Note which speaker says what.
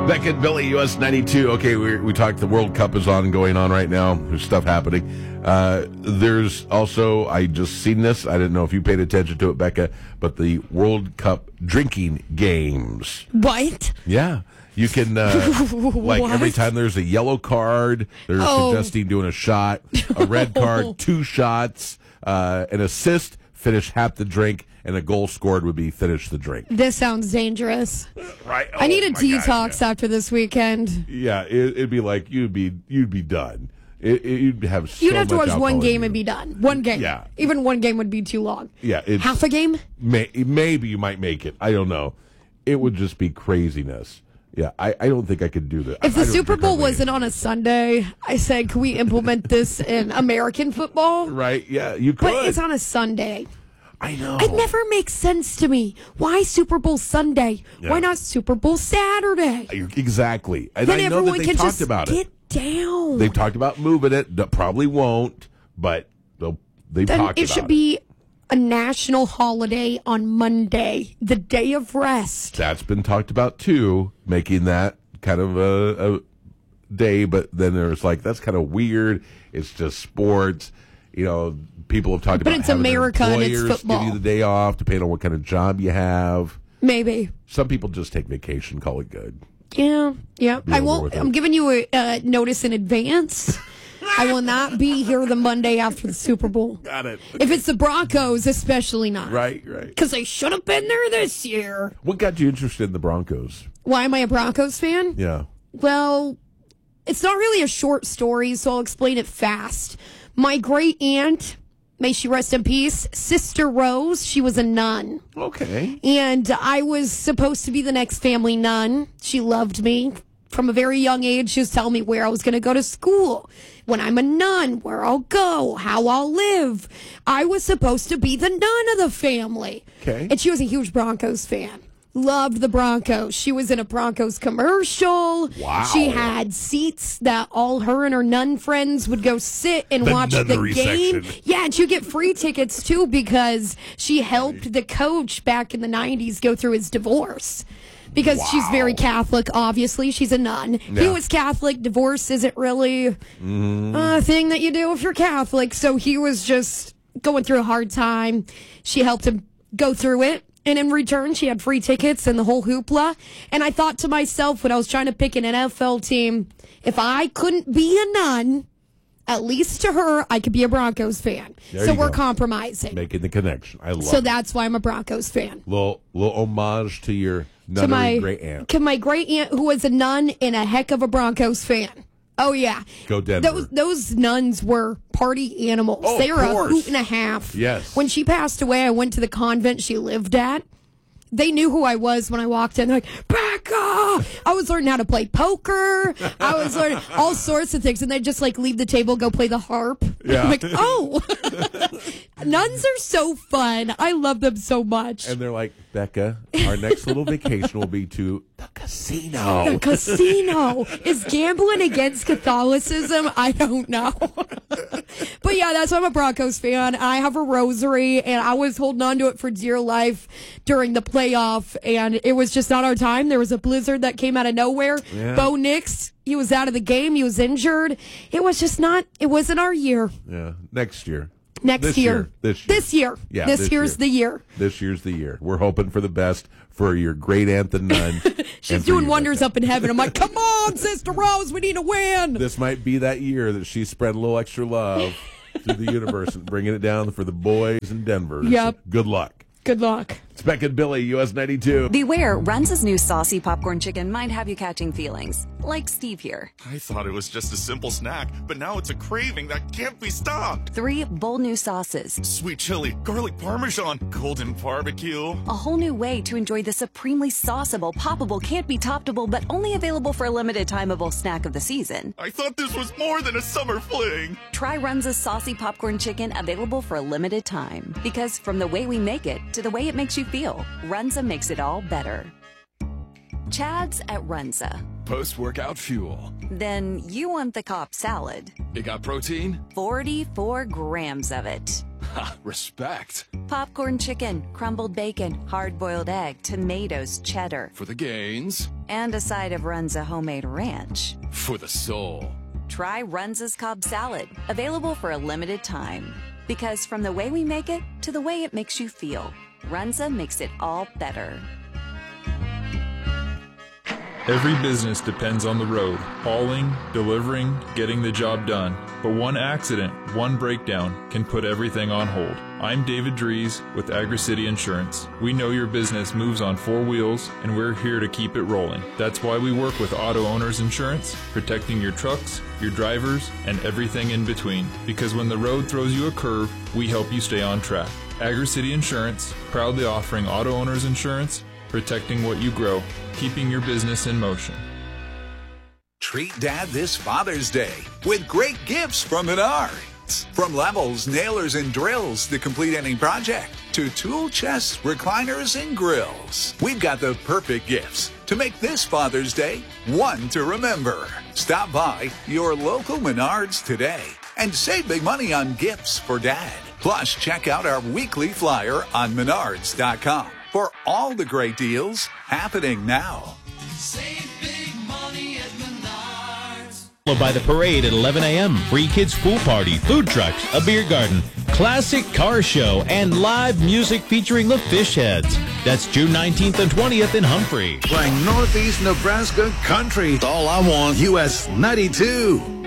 Speaker 1: Beck and Billy, US 92. Okay, we talked, the World Cup is going on right now. There's stuff happening. There's also, I just seen this. I didn't know if you paid attention to it, Becca, but the World Cup drinking games.
Speaker 2: What?
Speaker 1: Yeah. You can, like every time there's a yellow card, they're suggesting doing a shot, a red card, 2 shots, an assist, finish half the drink, and a goal scored would be finish the drink.
Speaker 2: This sounds dangerous.
Speaker 1: Right?
Speaker 2: I need a detox after this weekend.
Speaker 1: Yeah, it'd be like you'd be done. You'd have so
Speaker 2: You'd have to
Speaker 1: much
Speaker 2: watch one
Speaker 1: alcohol
Speaker 2: game and be done. One game.
Speaker 1: Yeah.
Speaker 2: Even one game would be too long.
Speaker 1: Yeah.
Speaker 2: Half a game?
Speaker 1: Maybe you might make it. I don't know. It would just be craziness. Yeah, I don't think I could do that.
Speaker 2: If the Super Bowl wasn't on a Sunday, I said, can we implement this in American football?
Speaker 1: Right, yeah, you could.
Speaker 2: But it's on a Sunday.
Speaker 1: I know.
Speaker 2: It never makes sense to me. Why Super Bowl Sunday?
Speaker 1: Yeah.
Speaker 2: Why not Super Bowl Saturday?
Speaker 1: Exactly. And
Speaker 2: Then
Speaker 1: I know
Speaker 2: everyone
Speaker 1: that they
Speaker 2: can
Speaker 1: talked
Speaker 2: just
Speaker 1: about
Speaker 2: get
Speaker 1: it.
Speaker 2: down.
Speaker 1: They've talked about moving it. Probably won't, but they've
Speaker 2: Then
Speaker 1: talked about it.
Speaker 2: It should be a national holiday on Monday, the day of rest.
Speaker 1: That's been talked about too, making that kind of a day, but then there's like, that's kind of weird. It's just sports. You know, people have talked about
Speaker 2: it's
Speaker 1: having
Speaker 2: America
Speaker 1: their
Speaker 2: and it's
Speaker 1: employers
Speaker 2: football.
Speaker 1: give you the day off, depending on what kind of job you have.
Speaker 2: Maybe.
Speaker 1: Some people just take vacation, call it good.
Speaker 2: Yeah.
Speaker 1: Be
Speaker 2: I
Speaker 1: over
Speaker 2: won't.
Speaker 1: with it.
Speaker 2: I'm giving you a notice in advance. I will not be here the Monday after the Super Bowl.
Speaker 1: Got it.
Speaker 2: If it's the Broncos, especially not.
Speaker 1: Right.
Speaker 2: Because they should have been there this year.
Speaker 1: What got you interested in the Broncos?
Speaker 2: Why am I a Broncos fan?
Speaker 1: Yeah.
Speaker 2: Well, it's not really a short story, so I'll explain it fast. My great aunt, may she rest in peace, Sister Rose, she was a nun.
Speaker 1: Okay.
Speaker 2: And I was supposed to be the next family nun. She loved me. From a very young age, she was telling me where I was going to go to school, when I'm a nun, where I'll go, how I'll live. I was supposed to be the nun of the family.
Speaker 1: Okay.
Speaker 2: And she was a huge Broncos fan. Loved the Broncos. She was in a Broncos commercial.
Speaker 1: Wow.
Speaker 2: She had seats that all her and her nun friends would go sit and
Speaker 1: The
Speaker 2: watch the
Speaker 1: nunnery
Speaker 2: game.
Speaker 1: section.
Speaker 2: Yeah, and she'd get free tickets too because she helped the coach back in the 90s go through his divorce. Because she's very Catholic, obviously. She's a nun.
Speaker 1: Yeah.
Speaker 2: He was Catholic. Divorce isn't really a thing that you do if you're Catholic. So he was just going through a hard time. She helped him go through it. And in return, she had free tickets and the whole hoopla. And I thought to myself when I was trying to pick an NFL team, if I couldn't be a nun, at least to her, I could be a Broncos fan.
Speaker 1: There
Speaker 2: So
Speaker 1: you
Speaker 2: we're
Speaker 1: go.
Speaker 2: compromising.
Speaker 1: Making the connection. I love
Speaker 2: So
Speaker 1: it.
Speaker 2: that's why I'm a Broncos fan.
Speaker 1: Little homage to your
Speaker 2: To
Speaker 1: nunnery great aunt.
Speaker 2: my great aunt, who was a nun and a heck of a Broncos fan. Oh yeah,
Speaker 1: Go Denver.
Speaker 2: Those nuns were party animals.
Speaker 1: Oh,
Speaker 2: They
Speaker 1: of
Speaker 2: were a
Speaker 1: course.
Speaker 2: hoot and a half.
Speaker 1: Yes.
Speaker 2: When she passed away, I went to the convent she lived at. They knew who I was when I walked in. They're like, Becca! I was learning how to play poker. I was learning all sorts of things. And they'd just like leave the table, go play the harp.
Speaker 1: Yeah.
Speaker 2: I'm like, oh. Nuns are so fun. I love them so much.
Speaker 1: And they're like, Becca, our next little vacation will be to the casino.
Speaker 2: The casino. Is gambling against Catholicism? I don't know. But yeah, that's why I'm a Broncos fan. I have a rosary, and I was holding on to it for dear life during the playoff, and it was just not our time. There was a blizzard that came out of nowhere.
Speaker 1: Yeah.
Speaker 2: Bo Nix, he was out of the game. He was injured. It was just not, it wasn't our year.
Speaker 1: Yeah, next year.
Speaker 2: This year.
Speaker 1: This year. Yeah,
Speaker 2: this year's the year.
Speaker 1: This year's the year. We're hoping for the best for your great aunt the nun.
Speaker 2: She's doing wonders up in heaven. I'm like, come on, Sister Rose, we need to win.
Speaker 1: This might be that year that she spread a little extra love through the universe and bringing it down for the boys in Denver.
Speaker 2: Yep.
Speaker 1: Good luck.
Speaker 2: Good luck.
Speaker 1: It's Beck and Billy, US 92.
Speaker 3: Beware, Runza's new saucy popcorn chicken might have you catching feelings. Like Steve here.
Speaker 4: I thought it was just a simple snack, but now it's a craving that can't be stopped.
Speaker 3: 3 bold new sauces.
Speaker 4: Sweet chili, garlic parmesan, golden barbecue.
Speaker 3: A whole new way to enjoy the supremely sauceable, poppable, can't be toppable, but only available for a limited timeable snack of the season.
Speaker 4: I thought this was more than a summer fling.
Speaker 3: Try Runza's saucy popcorn chicken, available for a limited time. Because from the way we make it to the way it makes you feel, Runza makes it all better. Chad's at Runza.
Speaker 5: Post-workout fuel.
Speaker 3: Then you want the Cobb salad.
Speaker 5: It got protein?
Speaker 3: 44 grams of it.
Speaker 5: Ha, respect.
Speaker 3: Popcorn chicken, crumbled bacon, hard-boiled egg, tomatoes, cheddar,
Speaker 5: For the gains.
Speaker 3: and a side of Runza homemade ranch.
Speaker 5: For the soul.
Speaker 3: Try Runza's Cobb Salad, available for a limited time. Because from the way we make it to the way it makes you feel, Runza makes it all better.
Speaker 6: Every business depends on the road, hauling, delivering, getting the job done. But one accident, one breakdown can put everything on hold. I'm David Dries with Agri-City Insurance. We know your business moves on four wheels, and we're here to keep it rolling. That's why we work with Auto Owners Insurance, protecting your trucks, your drivers, and everything in between. Because when the road throws you a curve, we help you stay on track. Agri-City Insurance, proudly offering Auto Owners Insurance, protecting what you grow, keeping your business in motion.
Speaker 7: Treat Dad this Father's Day with great gifts from Menards. From levels, nailers, and drills to complete any project, to tool chests, recliners, and grills. We've got the perfect gifts to make this Father's Day one to remember. Stop by your local Menards today and save big money on gifts for Dad. Plus, check out our weekly flyer on Menards.com for all the great deals happening now.
Speaker 8: Save big money at Menards.
Speaker 9: Followed by the parade at 11 a.m. Free kids pool party, food trucks, a beer garden, classic car show, and live music featuring the Fishheads. That's June 19th and 20th in Humphrey.
Speaker 10: Playing Northeast Nebraska country. All I want, US 92.